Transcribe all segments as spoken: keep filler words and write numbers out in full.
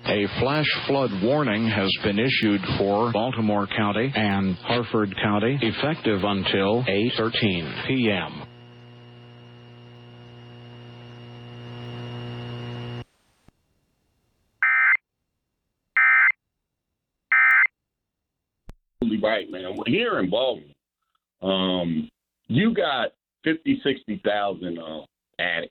A flash flood warning has been issued for Baltimore County and Harford County, effective until eight thirteen p.m. Right, man. Here in Baltimore, um, you got fifty, sixty thousand uh, addicts,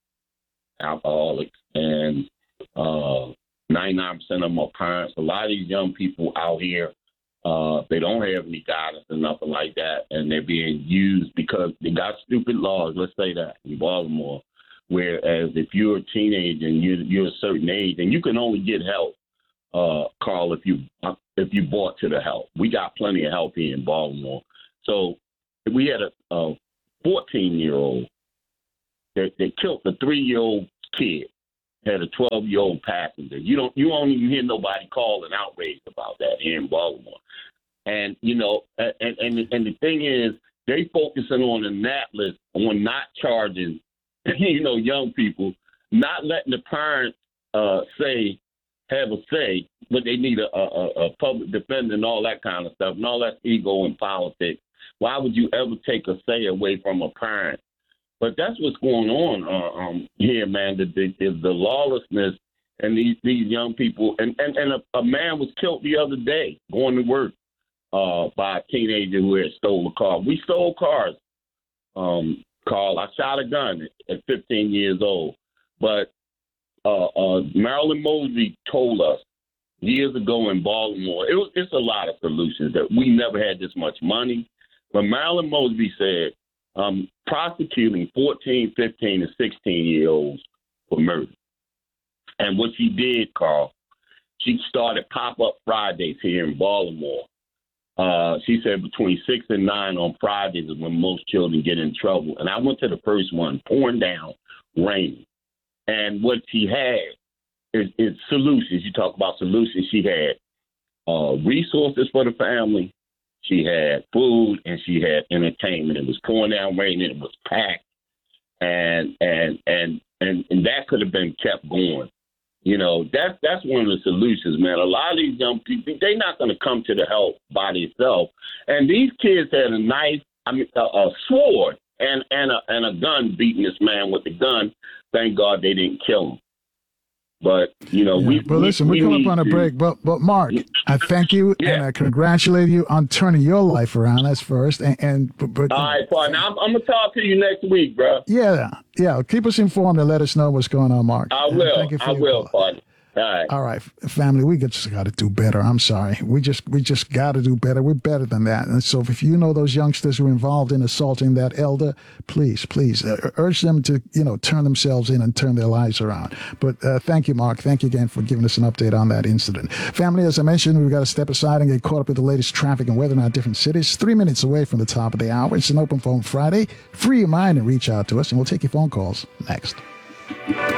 alcoholics, and uh, ninety-nine percent of them are parents. A lot of these young people out here, uh, they don't have any guidance or nothing like that, and they're being used because they got stupid laws, let's say that, in Baltimore, whereas if you're a teenager and you're, you're a certain age, and you can only get help, uh, Carl, if you if you bought to the help. We got plenty of help here in Baltimore. So we had a fourteen-year-old that, that killed a three-year-old kid, had a twelve-year-old passenger. You don't, you won't even hear nobody calling outraged about that here in Baltimore. And, you know, and, and, and the thing is, they focusing on the nat list, on not charging, you know, young people, not letting the parents uh, say, have a say, but they need a, a, a public defender and all that kind of stuff, and all that ego and politics. Why would you ever take a say away from a parent? But that's what's going on uh, um, here, man. The, the, the lawlessness and these, these young people. And, and, and a, a man was killed the other day going to work uh, by a teenager who had stole a car. We stole cars, um, Carl. I shot a gun at, at fifteen years old. But Uh, uh, Marilyn Mosby told us years ago in Baltimore, it was, it's a lot of solutions that we never had this much money. But Marilyn Mosby said um, prosecuting fourteen, fifteen, and sixteen-year-olds for murder. And what she did, Carl, she started pop-up Fridays here in Baltimore. Uh, she said between six and nine on Fridays is when most children get in trouble. And I went to the first one, pouring down rain. And what she had is, is solutions. You talk about solutions. She had uh, resources for the family. She had food, and she had entertainment. It was pouring down rain, and it was packed, and and and and, and that could have been kept going. You know, that's that's one of the solutions, man. A lot of these young people, they're not going to come to the help by themselves. And these kids had a knife, I mean, a, a sword, and and a and a gun, beating this man with the gun. Thank God they didn't kill him. But, you know, yeah, we... But listen, we, we come up on a to, break. But, but Mark, I thank you, yeah. and I congratulate you on turning your life around. That's first. And, and but, but, All right, partner. I'm, I'm going to talk to you next week, bro. Yeah, yeah. Keep us informed and let us know what's going on, Mark. I will. Thank you for I will, call. partner. All right. All right, family, we just got to do better. I'm sorry. We just we just got to do better. We're better than that. And so if you know those youngsters who are involved in assaulting that elder, please, please uh, urge them to, you know, turn themselves in and turn their lives around. But uh, thank you, Mark. Thank you again for giving us an update on that incident. Family, as I mentioned, we've got to step aside and get caught up with the latest traffic and weather in our different cities. Three minutes away from the top of the hour. It's an open phone Friday. Free your mind and reach out to us, and we'll take your phone calls next.